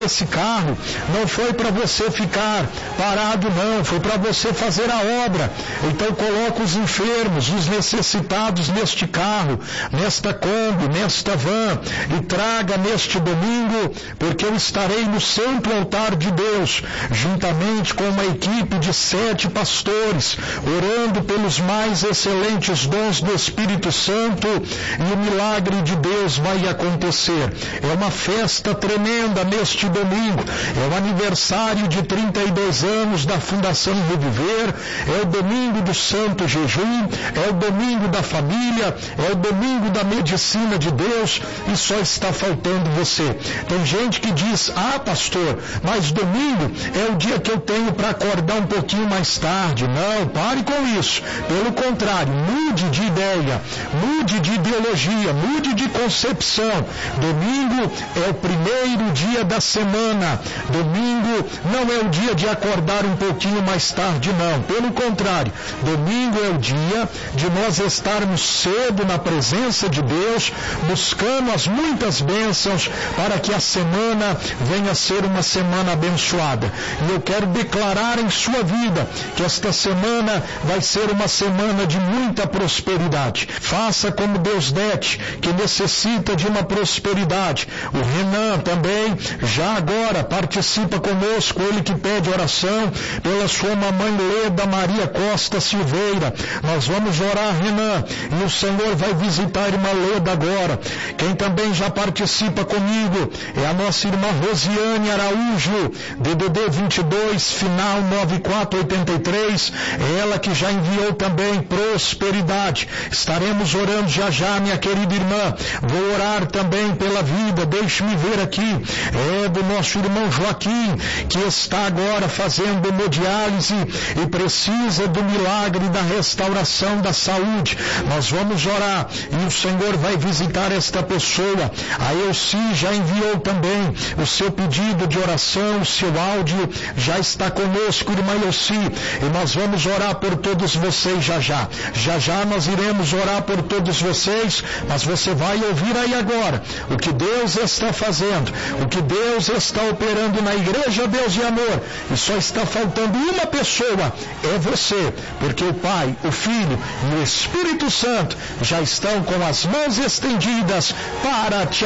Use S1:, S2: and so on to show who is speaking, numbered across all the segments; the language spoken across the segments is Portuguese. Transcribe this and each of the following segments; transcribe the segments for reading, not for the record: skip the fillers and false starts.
S1: Esse carro não foi para você ficar parado, não, foi para você fazer a obra. Então coloca os enfermos, os necessitados neste carro, nesta Kombi, nesta van, e traga neste domingo, porque eu estarei no santo altar de Deus, juntamente com uma equipe de 7 pastores, orando pelos mais excelentes dons do Espírito Santo, e o milagre de Deus vai acontecer. É uma festa tremenda neste domingo, é o aniversário de 32 anos da Fundação Reviver, é o domingo do Santo Jejum, é o domingo da família, é o domingo da medicina de Deus, e só está faltando você. Tem gente que diz, pastor, mas domingo é o dia que eu tenho para acordar um pouquinho mais tarde. Não, pare com isso. Pelo contrário, mude de ideia, mude de ideologia, mude de concepção. Domingo é o primeiro dia da semana. Domingo não é o dia de acordar um pouquinho mais tarde, não. Pelo contrário, domingo é o dia de nós estarmos cedo na presença de Deus, buscando as muitas bênçãos para que a semana venha a ser uma semana abençoada. E eu quero declarar em sua vida que esta semana vai ser uma semana de muita prosperidade. Faça como Deusdete, que necessita de uma prosperidade. O Renan também já agora participa conosco, ele que pede oração pela sua mamãe Leda Maria Costa Silveira. Nós vamos orar, Renan, e o Senhor vai visitar a irmã Leda agora. Quem também já participa comigo é a nossa irmã Rosiane Araújo, DDD 22, final 9483, ela que já enviou também prosperidade. Estaremos orando já, minha querida irmã. Vou orar também pela vida, deixe-me ver aqui, do nosso irmão Joaquim, que está agora fazendo hemodiálise e precisa do milagre da restauração da saúde. Nós vamos orar e o Senhor vai visitar esta pessoa. A Elci já enviou também o seu pedido de oração, o seu áudio já está conosco, irmã Elci, e nós vamos orar por todos vocês já. Já nós iremos orar por todos vocês, mas você vai ouvir aí agora o que Deus está fazendo, o que Deus está operando na Igreja Deus e Amor, e só está faltando uma pessoa, é você, porque o Pai, o Filho e o Espírito Santo já estão com as mãos estendidas para te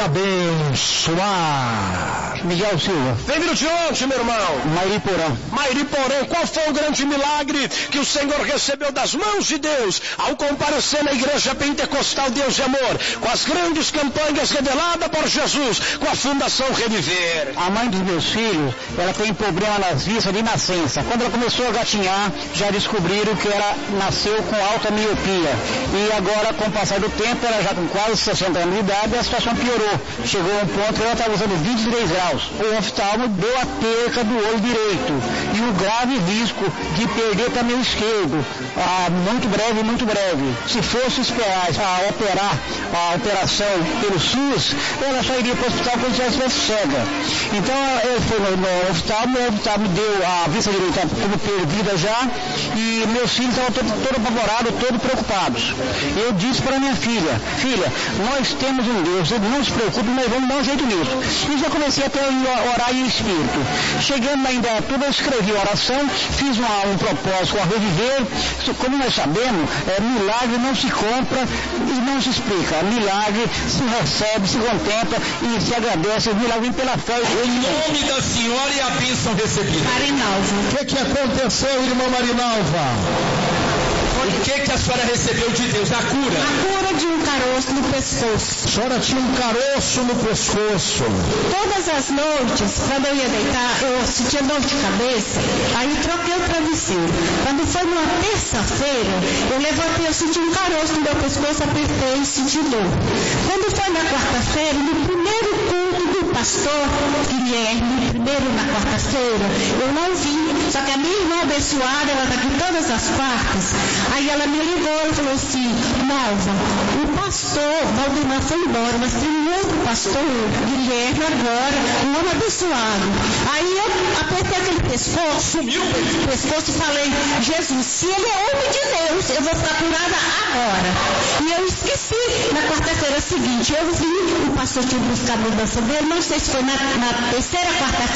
S1: abençoar.
S2: Miguel Silva.
S3: Bem-vindo de onde, meu irmão? Mairiporã, qual foi o grande milagre que o Senhor recebeu das mãos de Deus ao comparecer na Igreja Pentecostal Deus e Amor, com as grandes campanhas reveladas por Jesus, com a Fundação Reviver?
S2: A mãe dos meus filhos, ela tem problema nas vistas de nascença. Quando ela começou a gatinhar, já descobriram que ela nasceu com alta miopia. E agora, com o passar do tempo, ela já com quase 60 anos de idade, a situação piorou. Chegou a um ponto que ela estava usando 23 graus. O oftalmo deu a perca do olho direito. E o grave risco de perder também o esquerdo. Muito breve. Se fosse esperar a operação pelo SUS, ela só iria para o hospital quando já estivesse cega. Então, ele foi no oftalmo, o oftalmo deu a vista direita como perdida já, e meus filhos estavam todos apavorados, todos preocupados. Eu disse para minha filha, nós temos um Deus, não se preocupe, nós vamos dar um jeito nisso. E já comecei até a orar em espírito. Chegando ainda tudo, eu escrevi a oração, fiz um propósito a reviver. Como nós sabemos, milagre não se compra e não se explica. Milagre se recebe, se contempla e se agradece. O milagre vem pela fé.
S3: Em nome da senhora e a bênção recebida.
S1: Marinalva. O que aconteceu, irmã Marinalva?
S3: O que a senhora recebeu de Deus? A cura?
S4: A cura de um caroço no pescoço.
S1: A senhora tinha um caroço no pescoço.
S4: Todas as noites, quando eu ia deitar, eu sentia dor de cabeça, aí troquei o travesseiro. Quando foi numa terça-feira, eu levantei, eu senti um caroço no meu pescoço, apertei e senti dor. Quando foi na quarta-feira, no primeiro culto do pastor Guilherme, primeiro na quarta-feira, eu não vim. Só que a minha irmã abençoada, ela está aqui em todas as quartas. Aí ela me ligou e falou assim, Nalva, o pastor Valdemar foi embora, mas tem um outro pastor, Guilherme agora, um homem abençoado. Aí eu apertei aquele pescoço, sumiu o pescoço e falei, Jesus, se ele é homem de Deus, eu vou ficar curada agora. E eu esqueci, na quarta-feira seguinte, eu vi, o pastor tinha buscado a mudança dele, não sei se foi na terceira quarta-feira,